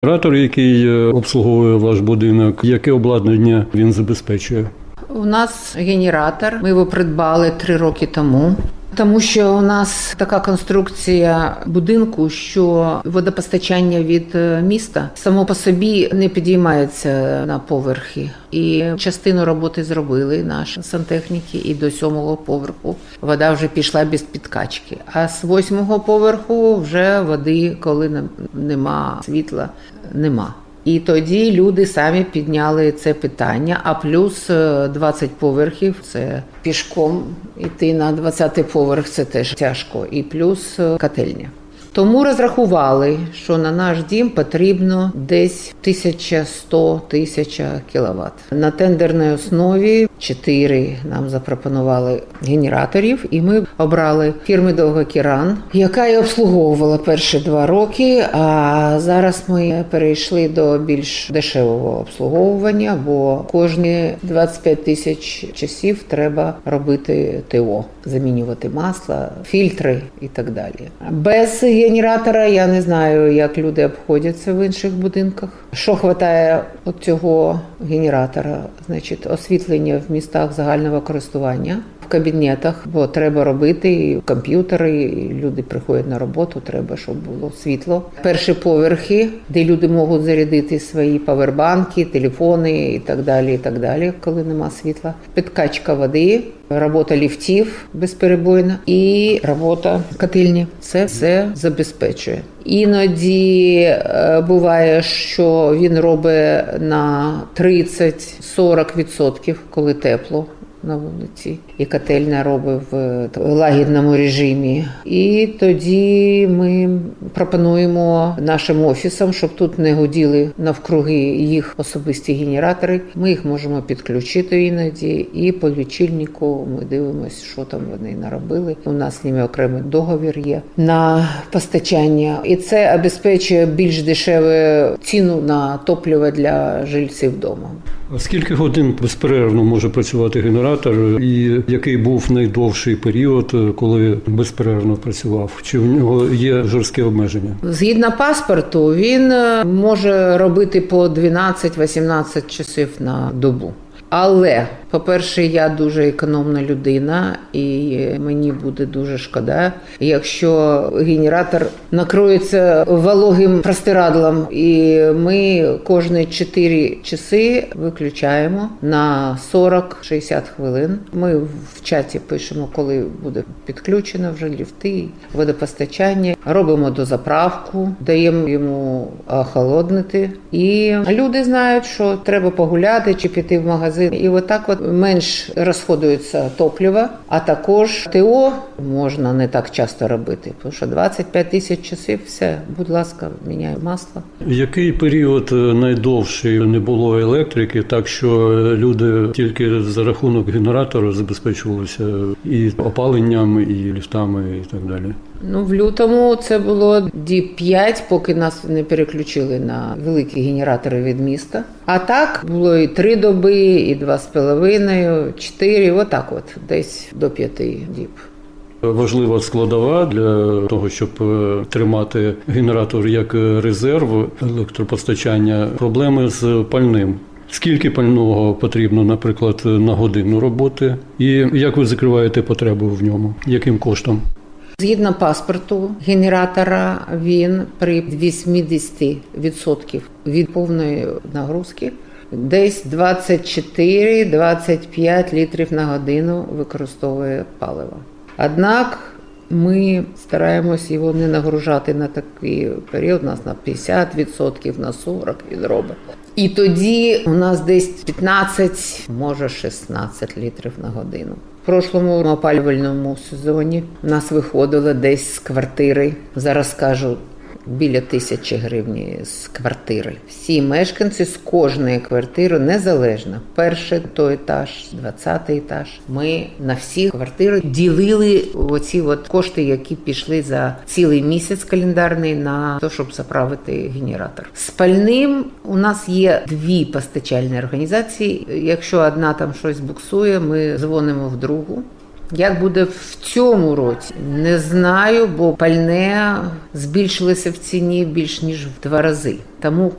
Генератор, який обслуговує ваш будинок, яке обладнання він забезпечує? У нас генератор, ми його придбали 3 роки тому. Тому що у нас така конструкція будинку, що водопостачання від міста само по собі не підіймається на поверхи. І частину роботи зробили наші сантехніки, і до 7-го поверху вода вже пішла без підкачки. А з 8-го поверху вже води, коли нема світла, нема. І тоді люди самі підняли це питання, а плюс 20 поверхів – це пішком йти на 20-й поверх – це теж тяжко, і плюс котельня. Тому розрахували, що на наш дім потрібно десь 1100-1000 кВт. На тендерній основі 4 нам запропонували генераторів, і ми обрали фірму Довгокіран, яка і обслуговувала перші 2 роки, а зараз ми перейшли до більш дешевого обслуговування, бо кожні 25 тисяч часів треба робити ТО, замінювати масло, фільтри і так далі. Без генератора я не знаю, як люди обходяться в інших будинках. Що вистачає від цього генератора? Значить, освітлення в містах загального користування, в кабінетах, бо треба робити і комп'ютери, і люди приходять на роботу, треба, щоб було світло. Перші поверхи, де люди можуть зарядити свої павербанки, телефони і так далі, коли нема світла. Підкачка води, робота ліфтів безперебойна і робота котельні. Це все забезпечує. Іноді буває, що він робить на 30-40%, коли тепло на вулиці. І котельня робить в лагідному режимі. І тоді ми пропонуємо нашим офісам, щоб тут не гуділи навкруги їх особисті генератори. Ми їх можемо підключити іноді. І по лічильнику ми дивимося, що там вони наробили. У нас з ними окремий договір є на постачання. І це забезпечує більш дешеву ціну на топливо для жильців вдома. А скільки годин безперервно може працювати генератор? І який був найдовший період, коли безперервно працював? Чи в нього є жорстке обмеження? Згідно паспорту, він може робити по 12-18 часів на добу. Але, по-перше, я дуже економна людина, і мені буде дуже шкода, якщо генератор накроється вологим простирадлом, і ми кожні 4 часи виключаємо на 40-60 хвилин. Ми в чаті пишемо, коли буде підключено вже ліфти, водопостачання, робимо дозаправку, даємо йому охолоднити. І люди знають, що треба погуляти чи піти в магазин. І отак менш розходується топливо, а також ТО можна не так часто робити, тому що 25 тисяч часів, все, будь ласка, міняй масло. Який період найдовший не було електрики, так що люди тільки за рахунок генератора забезпечувалися і опаленням, і ліфтами, і так далі? В лютому це було діб 5, поки нас не переключили на великі генератори від міста. А так було і 3 доби, і 2,5, 4, отак десь до 5 діб. Важлива складова для того, щоб тримати генератор як резерв електропостачання, проблеми з пальним. Скільки пального потрібно, наприклад, на годину роботи? І як ви закриваєте потребу в ньому? Яким коштом? Згідно паспорту генератора, він при 80% від повної нагрузки десь 24-25 літрів на годину використовує паливо. Однак ми стараємось його не нагружати на такий період, у нас на 50%, на 40% він робить. І тоді у нас десь 15, може 16 літрів на годину. В прошлому опалювальному сезоні у нас виходило десь з квартири, зараз скажу, біля 1000 гривень з квартири. Всі мешканці з кожної квартири, незалежно, перший той етаж, 20-й етаж, ми на всі квартири ділили оці кошти, які пішли за цілий місяць календарний на те, щоб заправити генератор. З пальним у нас є 2 постачальні організації. Якщо одна там щось буксує, ми дзвонимо в другу. Як буде в цьому році? Не знаю, бо пальне збільшилося в ціні більш ніж в 2 рази. Тому